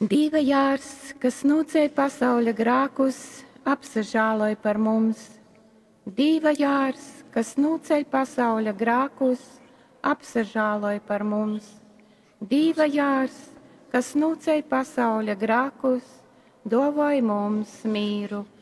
Dieva jārs, kas nūcēja pasaules grākus, apsažāloja par mums. Dieva jārs, kas nūcēja pasaules grākus, apsažāloja par mums. Dieva jārs, kas nūcēja pasaules grākus, dāvāja mums mīru.